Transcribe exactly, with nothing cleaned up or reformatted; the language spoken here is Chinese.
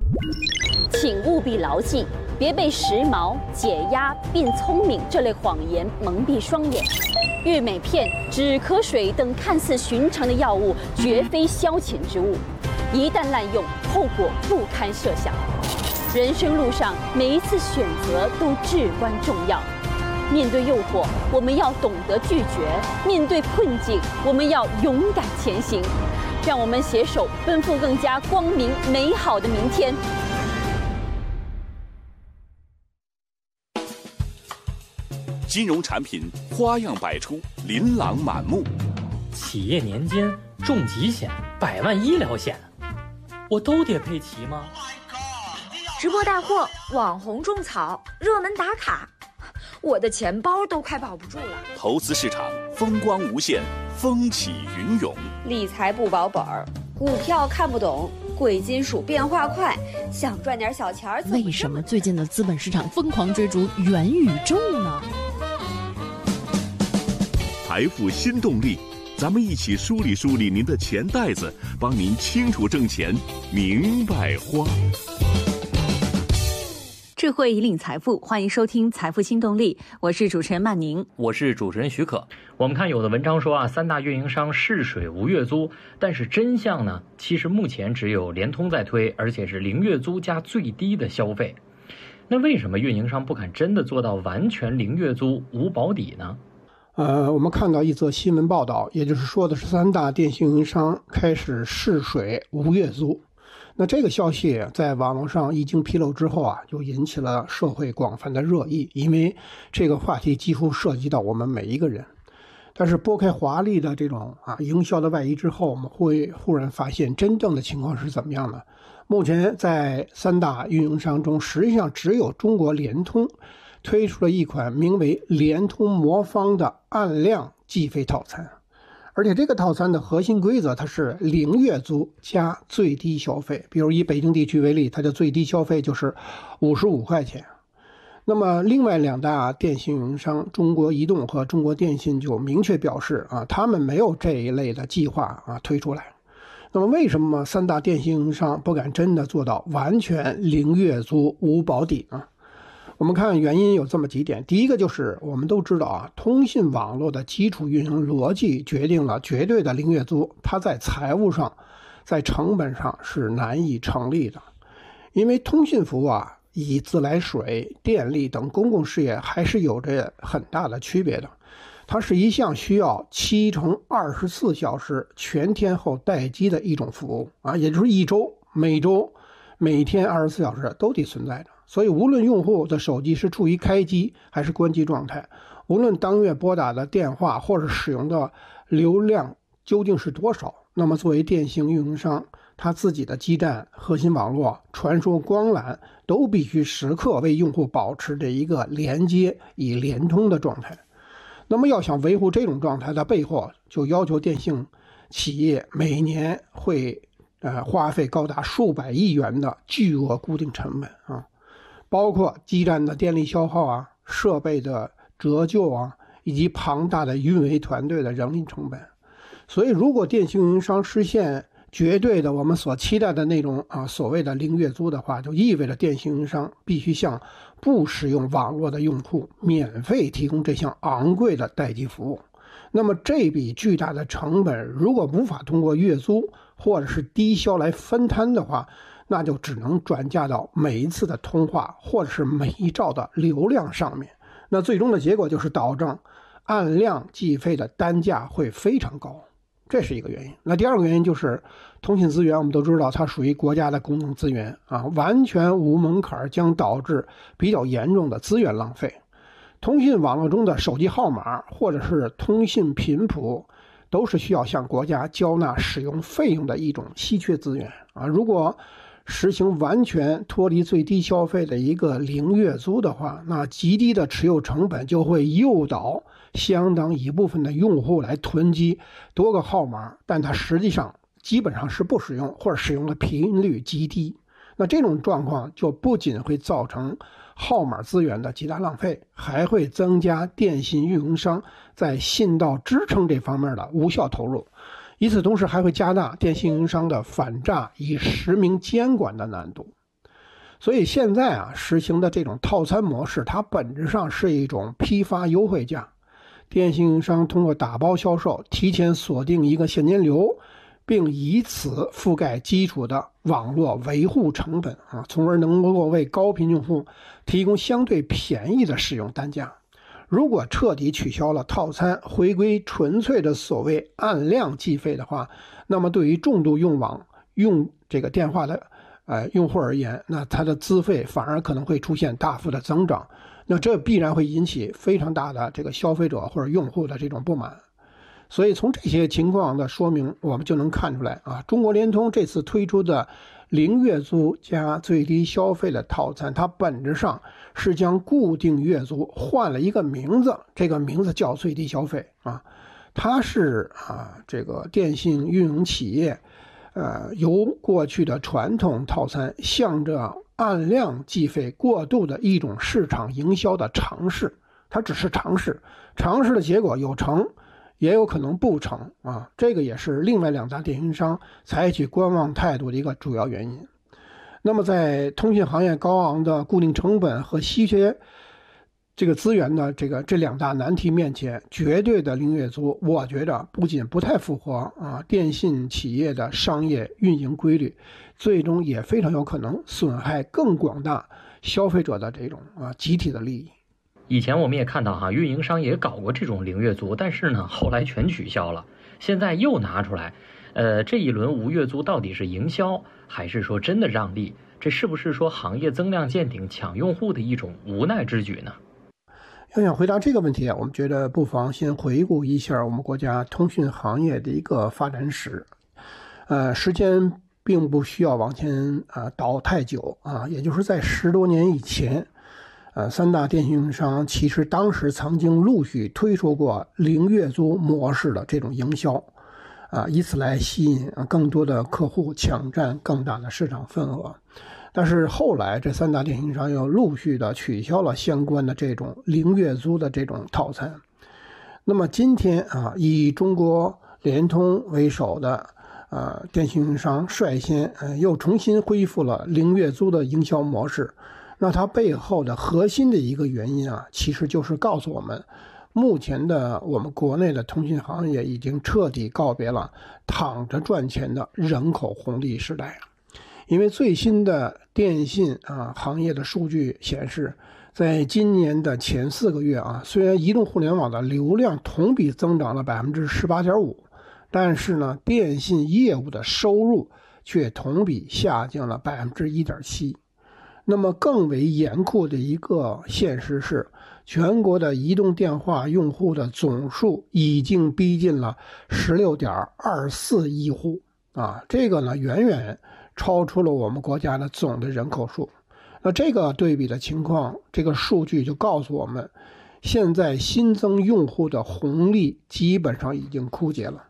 请务必牢记，别被时髦、解压并聪明这类谎言蒙蔽双眼。悦美片、止咳水等看似寻常的药物，绝非消遣之物，一旦滥用，后果不堪设想。人生路上，每一次选择都至关重要。面对诱惑，我们要懂得拒绝；面对困境，我们要勇敢前行。让我们携手奔赴更加光明美好的明天。 金融产品花样百出，琳琅满目。 企业年金、重疾险、百万医疗险，我都得配齐吗？ 直播带货、网红种草、热门打卡，我的钱包都快保不住了。 投资市场风光无限，风起云涌。 理财不保本儿，股票看不懂，贵金属变化快，想赚点小钱儿。 为什么最近的资本市场疯狂追逐元宇宙呢？ 财富新动力，咱们一起梳理梳理您的钱袋子，帮您清楚挣钱，明白花。 智慧引领财富，欢迎收听《财富新动力》，我是主持人曼宁， 我是主持人许可。我们看有的文章说啊，三大运营商试水无月租，但是真相呢，其实目前只有联通在推，而且是零月租加最低的消费。那为什么运营商不敢真的做到完全零月租无保底呢？ 呃，我们看到一则新闻报道，也就是说的是三大电信运营商开始试水无月租。那这个消息在网络上一经披露之后啊，就引起了社会广泛的热议，因为这个话题几乎涉及到我们每一个人。但是拨开华丽的这种啊营销的外衣之后，我们会忽然发现真正的情况是怎么样的。目前在三大运营商中，实际上只有中国联通推出了一款名为联通魔方的按量计费套餐。而且这个套餐的核心规则，它是零月租加最低消费。比如以北京地区为例，它的最低消费就是五十五块钱。那么另外两大电信运营商中国移动和中国电信就明确表示啊，他们没有这一类的计划啊推出来。那么为什么三大电信运营商不敢真的做到完全零月租无保底呢？我们看原因有这么几点。第一个就是我们都知道啊，通信网络的基础运营逻辑决定了绝对的零月租，它在财务上在成本上是难以成立的。因为通信服务啊，以自来水、电力等公共事业还是有着很大的区别的。它是一项需要七乘二十四小时全天候待机的一种服务啊，也就是一周、每周、每天二十四小时都得存在的。所以无论用户的手机是处于开机还是关机状态，无论当月拨打的电话或者使用的流量究竟是多少，那么作为电信运营商，它自己的基站、核心网络、传输光缆都必须时刻为用户保持着一个连接与联通的状态。那么要想维护这种状态的背后，就要求电信企业每年会呃花费高达数百亿元的巨额固定成本啊。包括基站的电力消耗啊、设备的折旧啊，以及庞大的运维团队的人力成本。所以如果电信运营商实现绝对的我们所期待的那种啊所谓的零月租的话，就意味着电信运营商必须向不使用网络的用户免费提供这项昂贵的待机服务。那么这笔巨大的成本如果无法通过月租或者是低消来分摊的话，那就只能转嫁到每一次的通话或者是每一兆的流量上面。那最终的结果就是导致按量计费的单价会非常高，这是一个原因。那第二个原因就是通信资源，我们都知道它属于国家的公共资源啊，完全无门槛将导致比较严重的资源浪费。通信网络中的手机号码或者是通信频谱都是需要向国家交纳使用费用的一种稀缺资源啊。如果实行完全脱离最低消费的一个零月租的话，那极低的持有成本就会诱导相当一部分的用户来囤积多个号码，但它实际上基本上是不使用，或者使用的频率极低。那这种状况就不仅会造成号码资源的极大浪费，还会增加电信运营商在信道支撑这方面的无效投入。与此同时，还会加大电信运营商的反诈与实名监管的难度。 所以现在啊实行的这种套餐模式，它本质上是一种批发优惠价。电信运营商通过打包销售，提前锁定一个现金流，并以此覆盖基础的网络维护成本啊，从而能够为高频用户提供相对便宜的使用单价。如果彻底取消了套餐，回归纯粹的所谓按量计费的话，那么对于重度用网用这个电话的呃用户而言，那它的资费反而可能会出现大幅的增长，那这必然会引起非常大的这个消费者或者用户的这种不满。所以从这些情况的说明，我们就能看出来啊，中国联通这次推出的零月租加最低消费的套餐，它本质上是将固定月租换了一个名字，这个名字叫最低消费啊。它是啊这个电信运营企业呃由过去的传统套餐向着按量计费过渡的一种市场营销的尝试，它只是尝试，尝试的结果有成也有可能不成啊，这个也是另外两大电信商采取观望态度的一个主要原因。那么在通信行业高昂的固定成本和稀缺这个资源的这个这两大难题面前，绝对的零月租，我觉得不仅不太符合啊电信企业的商业运营规律，最终也非常有可能损害更广大消费者的这种啊集体的利益。 以前我们也看到哈，运营商也搞过这种零月租，但是呢，后来全取消了。现在又拿出来，呃，这一轮无月租到底是营销，还是说真的让利？这是不是说行业增量见顶、抢用户的一种无奈之举呢？ 要想回答这个问题啊，我们觉得不妨先回顾一下我们国家通讯行业的一个发展史。呃，时间并不需要往前啊倒太久啊，也就是在十多年以前。呃，三大电信运营商其实当时曾经陆续推出过零月租模式的这种营销，啊，以此来吸引更多的客户，抢占更大的市场份额。但是后来这三大电信商又陆续的取消了相关的这种零月租的这种套餐。那么今天啊，以中国联通为首的呃电信运营商率先呃又重新恢复了零月租的营销模式。那它背后的核心的一个原因啊，其实就是告诉我们，目前的我们国内的通信行业已经彻底告别了躺着赚钱的人口红利时代。因为最新的电信啊行业的数据显示，在今年的前四个月啊，虽然移动互联网的流量同比增长了百分之十八点五，但是呢，电信业务的收入却同比下降了百分之一点七。那么更为严酷的一个现实是，全国的移动电话用户的总数已经逼近了 十六点二四亿户啊，这个呢远远超出了我们国家的总的人口数。那这个对比的情况，这个数据就告诉我们，现在新增用户的红利基本上已经枯竭了。